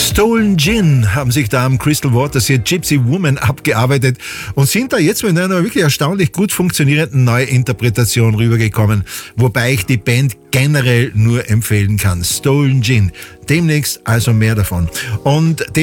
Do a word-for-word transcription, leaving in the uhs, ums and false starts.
Stolen Gin haben sich da am Crystal Waters hier Gypsy Woman abgearbeitet und sind da jetzt mit einer wirklich erstaunlich gut funktionierenden Neuinterpretation rübergekommen, wobei ich die Band generell nur empfehlen kann. Stolen Gin. Demnächst also mehr davon. Und